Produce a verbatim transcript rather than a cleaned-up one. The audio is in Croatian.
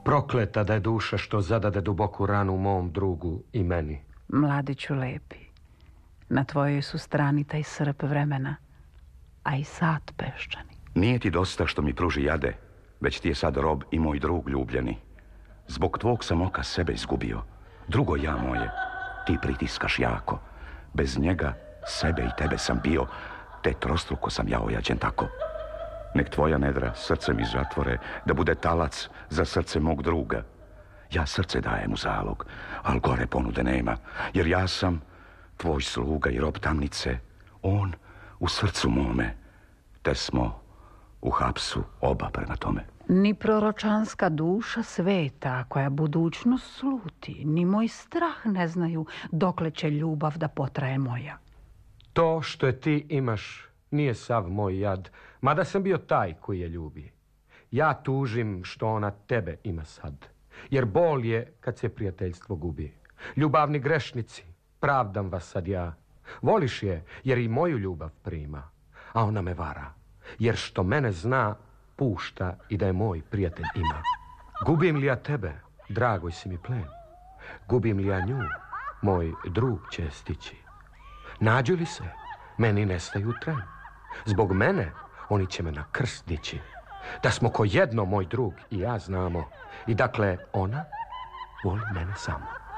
Prokleta da je duša što zadade duboku ranu mom drugu i meni. Mladiću lepi, na tvojoj su strani taj srp vremena, a i sat peščani. Nije ti dosta što mi pruži jade, već ti je sad rob i moj drug ljubljeni. Zbog tvog sam oka sebe izgubio. Drugo ja moje, ti pritiskaš jako. Bez njega sebe i tebe sam bio, te trostruko sam ja ojađen tako. Nek tvoja nedra srce mi zatvore, da bude talac za srce mog druga. Ja srce dajem u zalog, al gore ponude nema, jer ja sam tvoj sluga i rob tamnice, on u srcu mome, te smo u hapsu oba prema tome. Ni proročanska duša sveta koja budućnost sluti, ni moj strah ne znaju dokle će ljubav da potraje moja. To što je ti imaš nije sav moj jad, mada sam bio taj koji je ljubi. Ja tužim što ona tebe ima sad, jer bol je kad se prijateljstvo gubi. Ljubavni grešnici, pravdam vas sad ja. Voliš je jer i moju ljubav prima, a ona me vara, jer što mene zna, pušta i da je moj prijatelj ima. Gubim li ja tebe, dragoj si mi plen? Gubim li ja nju, moj drug će stići? Nađu li se, meni nestaju tren. Zbog mene, oni će me na krst dići. Da smo ko jedno, moj drug i ja znamo. I dakle, ona voli mene samo.